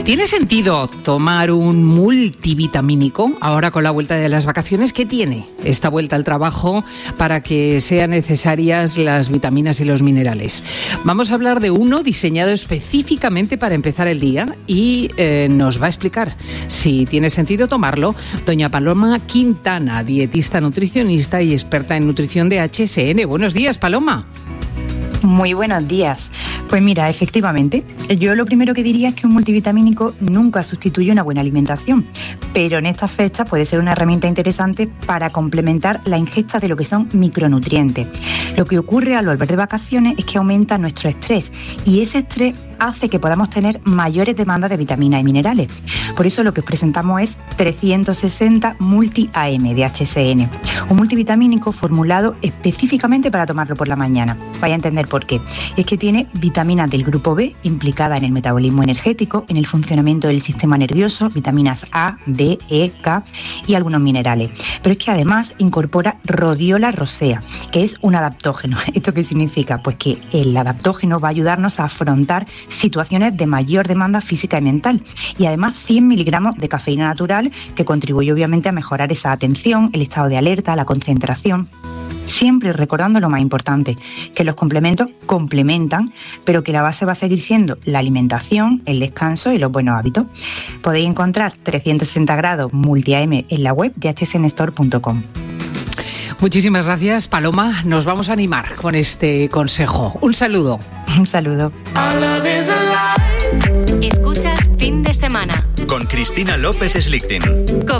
¿Tiene sentido tomar un multivitamínico ahora con la vuelta de las vacaciones? ¿Qué tiene esta vuelta al trabajo para que sean necesarias las vitaminas y los minerales? Vamos a hablar de uno diseñado específicamente para empezar el día y nos va a explicar si tiene sentido tomarlo doña Paloma Quintana, dietista nutricionista y experta en nutrición de HSN. Buenos días, Paloma. Muy buenos días. Pues mira, efectivamente, yo lo primero que diría es que un multivitamínico nunca sustituye una buena alimentación, pero en estas fechas puede ser una herramienta interesante para complementar la ingesta de lo que son micronutrientes. Lo que ocurre al volver de vacaciones es que aumenta nuestro estrés y ese estrés hace que podamos tener mayores demandas de vitaminas y minerales. Por eso lo que os presentamos es 360 Multi AM de HSN, un multivitamínico formulado específicamente para tomarlo por la mañana. Vaya a entender por qué. Es que tiene vitaminas del grupo B implicada en el metabolismo energético, en el funcionamiento del sistema nervioso, vitaminas A, D, E, K y algunos minerales. Pero es que además incorpora Rhodiola rosea, que es un adaptógeno. ¿Esto qué significa? Pues que el adaptógeno va a ayudarnos a afrontar situaciones de mayor demanda física y mental. Y además 100 miligramos de cafeína natural que contribuye obviamente a mejorar esa atención, el estado de alerta, la concentración. Siempre recordando lo más importante, que los complementos complementan, pero que la base va a seguir siendo la alimentación, el descanso y los buenos hábitos. Podéis encontrar 360 grados Multi AM en la web de hsnstore.com. Muchísimas gracias, Paloma. Nos vamos a animar con este consejo. Un saludo. Un saludo. Escuchas Fin de Semana con Cristina López Slichting.